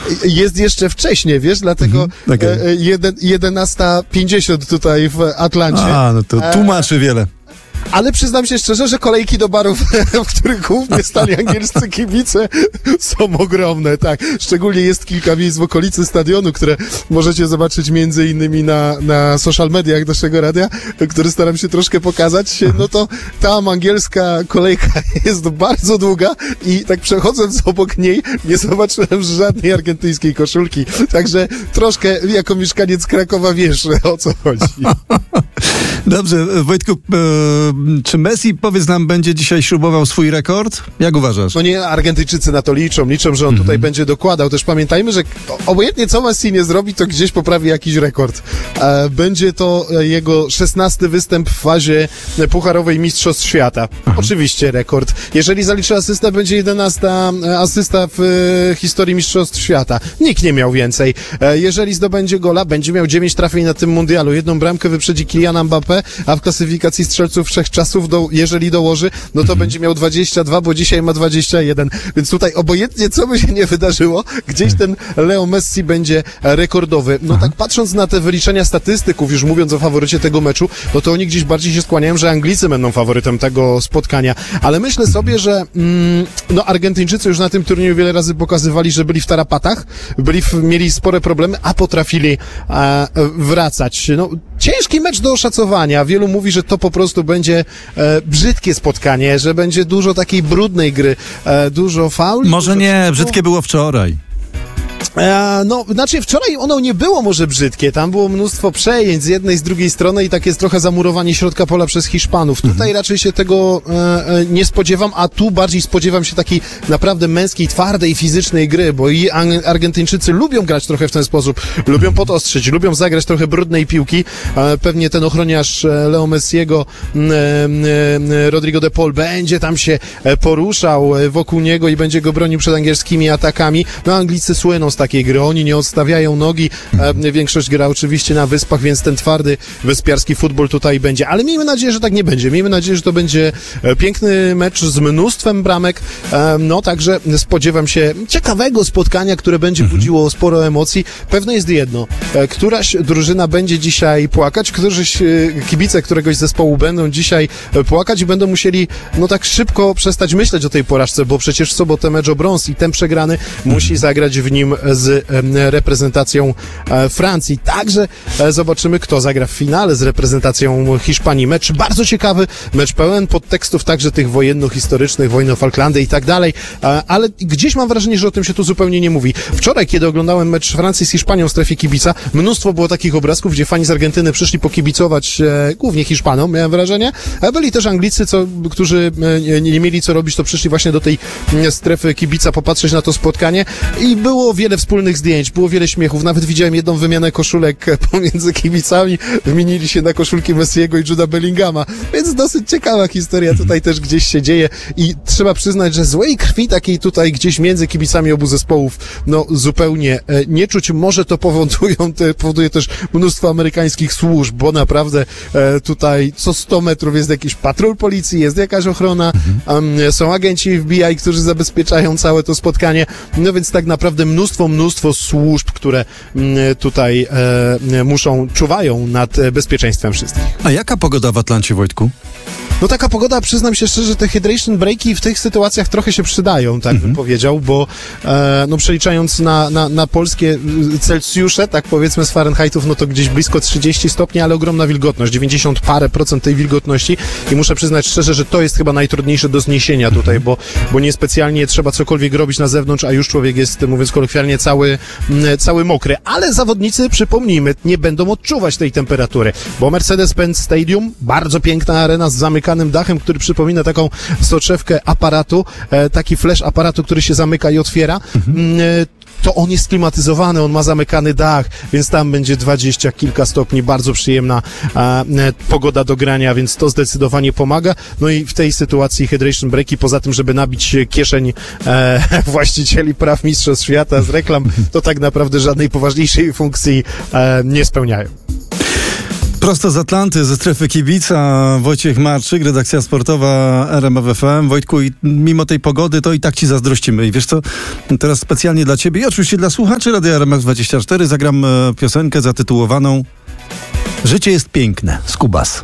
jest jeszcze wcześniej, wiesz, dlatego 11:50 tutaj w Atlancie. No to tłumaczy wiele. Ale przyznam się szczerze, że kolejki do barów, w których głównie stali angielscy kibice, są ogromne, tak. Szczególnie jest kilka miejsc w okolicy stadionu, które możecie zobaczyć między innymi na social mediach naszego radia, który staram się troszkę pokazać. No to tam angielska kolejka jest bardzo długa i tak przechodząc obok niej nie zobaczyłem żadnej argentyńskiej koszulki. Także troszkę jako mieszkaniec Krakowa wiesz, o co chodzi. Dobrze, Wojtku, czy Messi, powiedz nam, będzie dzisiaj śrubował swój rekord? Jak uważasz? No nie, Argentyńczycy na to liczą, że on tutaj będzie dokładał. Też pamiętajmy, że obojętnie co Messi nie zrobi, to gdzieś poprawi jakiś rekord. Będzie to jego 16. występ w fazie pucharowej Mistrzostw Świata. Oczywiście rekord. Jeżeli zaliczy asystę, będzie 11. asysta w historii Mistrzostw Świata. Nikt nie miał więcej. Jeżeli zdobędzie gola, będzie miał 9 trafień na tym mundialu. Jedną bramkę wyprzedzi Kyliana Mbappé, a w klasyfikacji strzelców wszechczasów, jeżeli dołoży, no to będzie miał 22, bo dzisiaj ma 21. Więc tutaj obojętnie co by się nie wydarzyło, gdzieś ten Leo Messi będzie rekordowy. No tak patrząc na te wyliczenia statystyków, już mówiąc o faworycie tego meczu, no to oni gdzieś bardziej się skłaniają, że Anglicy będą faworytem tego spotkania. Ale myślę sobie, że no Argentyńczycy już na tym turnieju wiele razy pokazywali, że byli w tarapatach, mieli spore problemy, a potrafili wracać. No ciężki mecz do oszacowania. Wielu mówi, że to po prostu będzie brzydkie spotkanie, że będzie dużo takiej brudnej gry, dużo fauli. Może nie, brzydkie było wczoraj. No, znaczy wczoraj ono nie było może brzydkie, tam było mnóstwo przejęć z jednej, z drugiej strony i tak jest trochę zamurowanie środka pola przez Hiszpanów. Tutaj raczej się tego nie spodziewam, a tu bardziej spodziewam się takiej naprawdę męskiej, twardej, fizycznej gry, bo i Argentyńczycy lubią grać trochę w ten sposób, lubią podostrzyć, lubią zagrać trochę brudnej piłki. Pewnie ten ochroniarz Leo Messiego, Rodrigo de Paul, będzie tam się poruszał wokół niego i będzie go bronił przed angielskimi atakami. No, Anglicy słyną z takiej gry, oni nie odstawiają nogi, większość gra oczywiście na wyspach, więc ten twardy, wyspiarski futbol tutaj będzie, ale miejmy nadzieję, że tak nie będzie, miejmy nadzieję, że to będzie piękny mecz z mnóstwem bramek, no także spodziewam się ciekawego spotkania, które będzie budziło sporo emocji. Pewne jest jedno, któraś drużyna będzie dzisiaj płakać, kibice któregoś zespołu będą dzisiaj płakać i będą musieli no tak szybko przestać myśleć o tej porażce, bo przecież w sobotę mecz o brąz i ten przegrany musi zagrać w nim z reprezentacją Francji. Także zobaczymy, kto zagra w finale z reprezentacją Hiszpanii. Mecz bardzo ciekawy, mecz pełen podtekstów także tych wojenno-historycznych, wojny o Falklandy i tak dalej, ale gdzieś mam wrażenie, że o tym się tu zupełnie nie mówi. Wczoraj, kiedy oglądałem mecz Francji z Hiszpanią w strefie kibica, mnóstwo było takich obrazków, gdzie fani z Argentyny przyszli pokibicować głównie Hiszpanom, miałem wrażenie, a byli też Anglicy, którzy nie mieli co robić, to przyszli właśnie do tej strefy kibica popatrzeć na to spotkanie i było wiele wspólnych zdjęć, było wiele śmiechów, nawet widziałem jedną wymianę koszulek pomiędzy kibicami, wymienili się na koszulki Messiego i Juda Bellingama, więc dosyć ciekawa historia tutaj też gdzieś się dzieje i trzeba przyznać, że złej krwi takiej tutaj gdzieś między kibicami obu zespołów, no zupełnie nie czuć. Może to powoduje też mnóstwo amerykańskich służb, bo naprawdę tutaj co 100 metrów jest jakiś patrol policji, jest jakaś ochrona, są agenci FBI, którzy zabezpieczają całe to spotkanie, no więc tak naprawdę mnóstwo służb, które tutaj czuwają nad bezpieczeństwem wszystkich. A jaka pogoda w Atlancie, Wojtku? No taka pogoda, przyznam się szczerze, te hydration breaki w tych sytuacjach trochę się przydają, tak bym powiedział, bo no przeliczając na polskie Celsjusze, tak powiedzmy z Fahrenheitów, no to gdzieś blisko 30 stopni, ale ogromna wilgotność, 90 parę procent tej wilgotności i muszę przyznać szczerze, że to jest chyba najtrudniejsze do zniesienia tutaj, bo niespecjalnie trzeba cokolwiek robić na zewnątrz, a już człowiek jest, mówiąc kolokwialnie, cały mokry, ale zawodnicy, przypomnijmy, nie będą odczuwać tej temperatury, bo Mercedes-Benz Stadium, bardzo piękna arena z zamykanym dachem, który przypomina taką soczewkę aparatu, taki flash aparatu, który się zamyka i otwiera, to on jest klimatyzowany, on ma zamykany dach, więc tam będzie 20 kilka stopni, bardzo przyjemna pogoda do grania, więc to zdecydowanie pomaga. No i w tej sytuacji hydration breaki, poza tym, żeby nabić kieszeń właścicieli praw Mistrzostw Świata z reklam, to tak naprawdę żadnej poważniejszej funkcji nie spełniają. Prosto z Atlanty, ze strefy kibica, Wojciech Marczyk, redakcja sportowa RMF FM. Wojtku, i mimo tej pogody to i tak ci zazdrościmy. I wiesz co, teraz specjalnie dla ciebie i oczywiście dla słuchaczy Radia RMF24 zagram piosenkę zatytułowaną Życie jest piękne, z Kubas.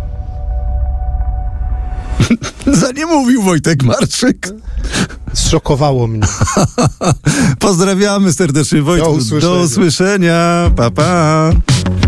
Za nie mówił Wojtek Marczyk. Zszokowało mnie. Pozdrawiamy serdecznie, Wojtku. Do usłyszenia. Do usłyszenia. Pa, pa.